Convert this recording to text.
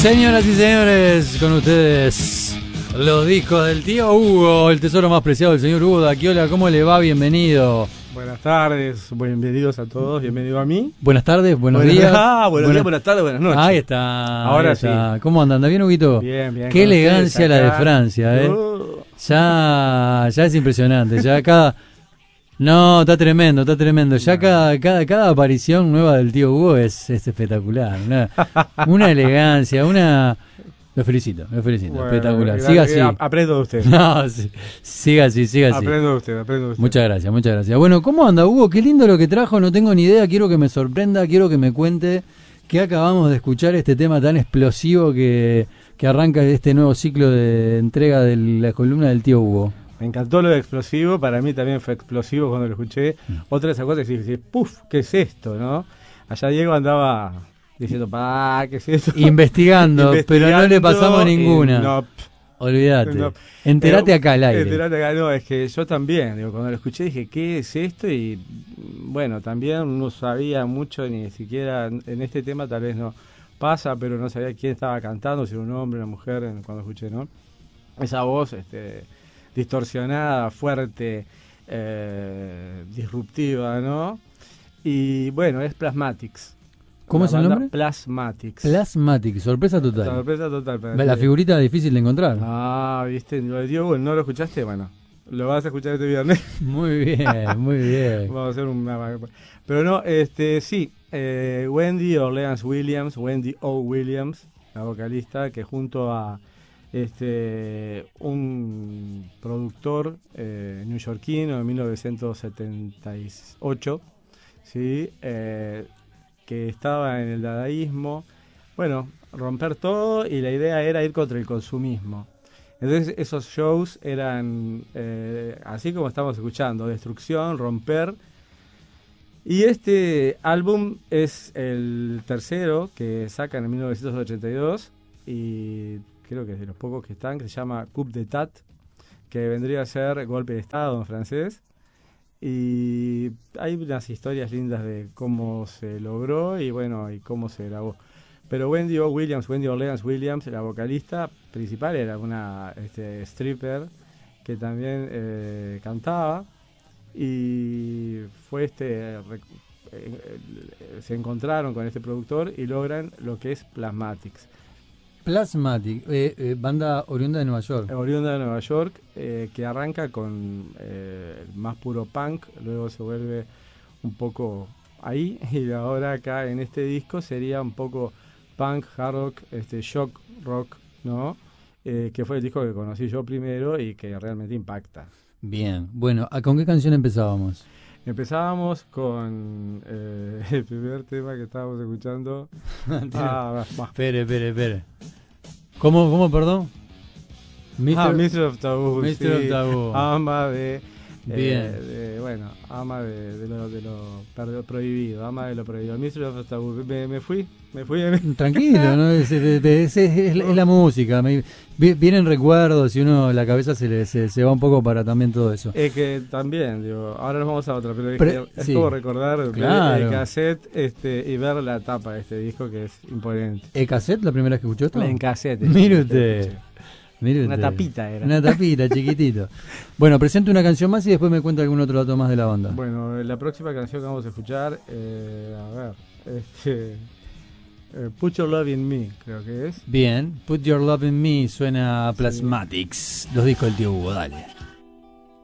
Señoras y señores, con ustedes los discos del tío Hugo, el tesoro más preciado del señor Hugo Daquiola. ¿Cómo le va? Bienvenido. Buenas tardes, bienvenidos a todos, bienvenido a mí. Buenas tardes, buenos días. Buenos días, buenas tardes, buenas noches. Ahí está. Ahora ahí está. sí. ¿Cómo andan? ¿Anda bien, Huguito? Bien. Qué elegancia la de Francia, ¿eh? Ya es impresionante. Ya cada... No, está tremendo. Ya cada aparición nueva del tío Hugo es espectacular. Una elegancia, Lo felicito, Bueno, espectacular. Siga así. Aprendo de usted. No, siga así. Aprendo de usted. Muchas gracias. Bueno, ¿cómo anda, Hugo? Qué lindo lo que trajo, no tengo ni idea, quiero que me sorprenda, quiero que me cuente que acabamos de escuchar este tema tan explosivo que arranca este nuevo ciclo de entrega de la columna del tío Hugo. Me encantó lo de explosivo, para mí también fue explosivo cuando lo escuché. Otra de esas cosas que decís, ¡puf! ¿Qué es esto, no? Allá Diego andaba diciendo, ¿qué es esto? Investigando, pero no le pasamos ninguna. No. Olvídate. No. Enterate acá al aire. Enterate acá, no, es que yo también, cuando lo escuché dije, ¿qué es esto? Y bueno, también no sabía mucho, ni siquiera en este tema tal vez no pasa, pero no sabía quién estaba cantando, si era un hombre, una mujer, cuando escuché, ¿no? Esa voz, distorsionada, fuerte, disruptiva, ¿no? Y bueno, es Plasmatics. ¿Cómo es el nombre? Plasmatics. Sorpresa total. Sorpresa total. La figurita difícil de encontrar. Viste, lo de Diego, ¿no lo escuchaste? Bueno, lo vas a escuchar este viernes. Muy bien. Vamos a hacer Pero no, sí, Wendy O. Williams, la vocalista, que junto a un productor neoyorquino de 1978, ¿sí? Que estaba en el dadaísmo, bueno, romper todo, y la idea era ir contra el consumismo. Entonces esos shows eran así como estamos escuchando, destrucción, romper. Y este álbum es el tercero que sacan en 1982, y creo que es de los pocos que están, que se llama Coup d'État, que vendría a ser golpe de estado en francés. Y hay unas historias lindas de cómo se logró y bueno, y cómo se grabó. Pero Wendy Orleans Williams, la vocalista principal, era una stripper que también cantaba, y fue se encontraron con este productor y logran lo que es Plasmatics. Banda oriunda de Nueva York. Oriunda de Nueva York, que arranca con el más puro punk, luego se vuelve un poco ahí, y ahora acá en este disco sería un poco punk, hard rock, shock rock, ¿no? Que fue el disco que conocí yo primero y que realmente impacta. Bien, bueno, ¿con qué canción empezábamos? Empezábamos con el primer tema que estábamos escuchando. Espere. ¿Cómo, perdón? Mr. of Taboo. Mr. of Taboo. Ama de... Bien. Ama de lo prohibido, ama de lo prohibido. Mr. of Taboo. Me fui. Tranquilo, ¿no? Es la música. Vienen recuerdos y la cabeza se va un poco para también todo eso. Es que también, ahora nos vamos a otra, pero es como recordar, claro, el cassette y ver la tapa de este disco, que es imponente. ¿El cassette la primera vez que escuchó esto? En cassette. Mire usted. Una tapita era. Una tapita, chiquitito. Bueno, presento una canción más y después me cuenta algún otro dato más de la banda. Bueno, la próxima canción que vamos a escuchar, Put Your Love in Me, creo que es. Bien, Put Your Love in Me suena a Plasmatics, los discos del tío Hugo, dale.